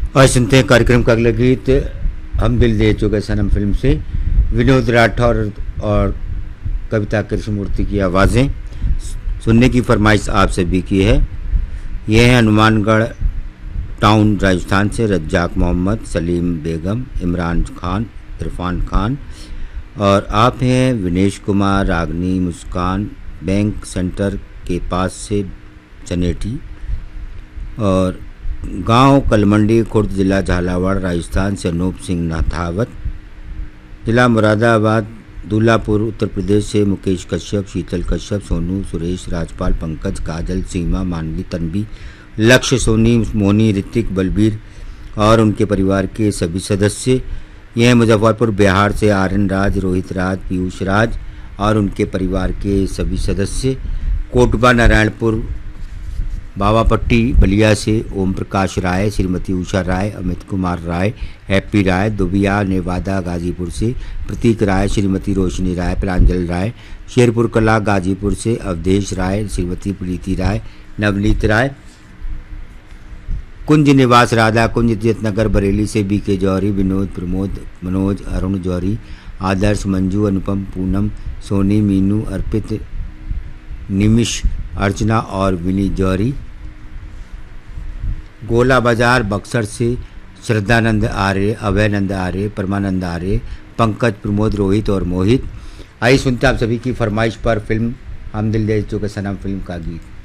आज सुनते हैं कार्यक्रम का अगला गीत हम दिल दे चुके सनम फिल्म से विनोद राठौर और कविता कृष्णमूर्ति की आवाज़ें सुनने की फरमाइश आप सभी की है। यह है हनुमानगढ़ टाउन राजस्थान से रज्जाक मोहम्मद, सलीम बेगम, इमरान खान, इरफान खान और आप हैं विनेश कुमार, रागनी, मुस्कान, बैंक सेंटर के पास से चनेटी और गांव कलमंडी खुर्द, जिला झालावाड़, राजस्थान से अनूप सिंह नाथावत, जिला मुरादाबाद, दूल्हापुर, उत्तर प्रदेश से मुकेश कश्यप, शीतल कश्यप, सोनू, सुरेश, राजपाल, पंकज, काजल, सीमा, मानवी, तन्वी, लक्ष्य, सोनी, मोनी, ऋतिक, बलबीर और उनके परिवार के सभी सदस्य। यह मुजफ्फरपुर बिहार से आर्यन राज, रोहित राज, पीयूष राज और उनके परिवार के सभी सदस्य। कोटबा नारायणपुर बावापट्टी बलिया से ओम प्रकाश राय, श्रीमती उषा राय, अमित कुमार राय, हैप्पी राय, दुबिया नेवादा गाजीपुर से प्रतीक राय, श्रीमती रोशनी राय, प्रांजल राय, शेरपुर कला गाजीपुर से अवधेश राय, श्रीमती प्रीति राय, नवनीत राय, कुंज निवास राधा कुंज, जयतनगर बरेली से बीके जौहरी, विनोद, प्रमोद, मनोज, अरुण जौहरी, आदर्श, मंजू, अनुपम, पूनम, सोनी, मीनू, अर्पित, निमिष, अर्चना और विनी जौहरी। गोला बाजार बक्सर से श्रद्धानंद आर्य, अभयनंद आर्य, परमानंद आर्य, पंकज, प्रमोद, रोहित और मोहित। आइए सुनते आप सभी की फरमाइश पर फिल्म हम दिल दे चुके सनम फिल्म का गीत।